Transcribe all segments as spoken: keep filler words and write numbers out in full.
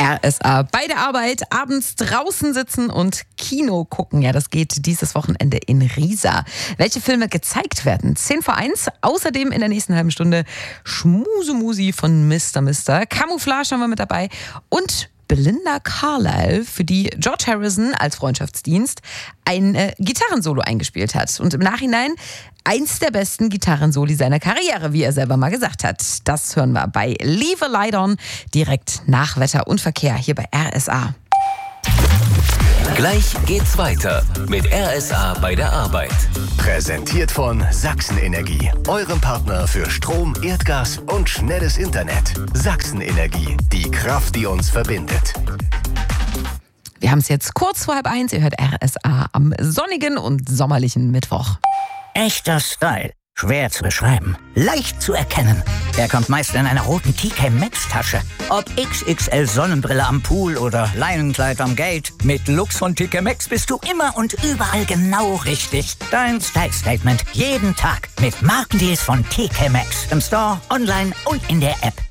R S A bei der Arbeit, abends draußen sitzen und Kino gucken. Ja, das geht dieses Wochenende in Riesa. Welche Filme gezeigt werden? zehn vor eins. Außerdem in der nächsten halben Stunde Schmusemusi von Mister Mister. Camouflage haben wir mit dabei. Und Belinda Carlisle, für die George Harrison als Freundschaftsdienst ein äh, Gitarrensolo eingespielt hat. Und im Nachhinein eins der besten Gitarrensoli seiner Karriere, wie er selber mal gesagt hat. Das hören wir bei Leave a Light On, direkt nach Wetter und Verkehr hier bei R S A. Gleich geht's weiter mit R S A bei der Arbeit. Präsentiert von Sachsen Energie, eurem Partner für Strom, Erdgas und schnelles Internet. Sachsen Energie, die Kraft, die uns verbindet. Wir haben es jetzt kurz vor halb eins. Ihr hört R S A am sonnigen und sommerlichen Mittwoch. Echter Style. Schwer zu beschreiben. Leicht zu erkennen. Er kommt meist in einer roten T K Maxx Tasche. Ob X X L Sonnenbrille am Pool oder Leinenkleid am Gate. Mit Lux von T K Maxx bist du immer und überall genau richtig. Dein Style-Statement jeden Tag mit Markendeals von T K Maxx. Im Store, online und in der App.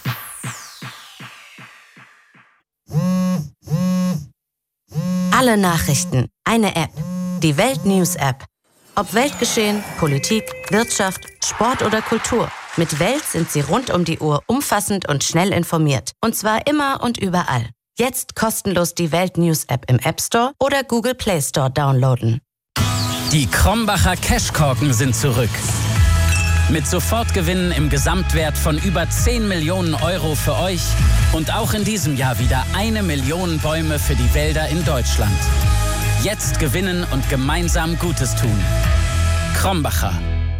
Alle Nachrichten. Eine App. Die Welt News App. Ob Weltgeschehen, Politik, Wirtschaft, Sport oder Kultur. Mit Welt sind Sie rund um die Uhr umfassend und schnell informiert. Und zwar immer und überall. Jetzt kostenlos die Welt News App im App Store oder Google Play Store downloaden. Die Krombacher Cashkorken sind zurück. Mit Sofortgewinnen im Gesamtwert von über zehn Millionen Euro für euch und auch in diesem Jahr wieder eine Million Bäume für die Wälder in Deutschland. Jetzt gewinnen und gemeinsam Gutes tun. Krombacher.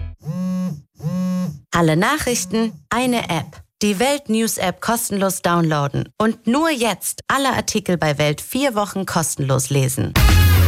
Alle Nachrichten, eine App. Die Welt News App kostenlos downloaden. Und nur jetzt alle Artikel bei Welt vier Wochen kostenlos lesen.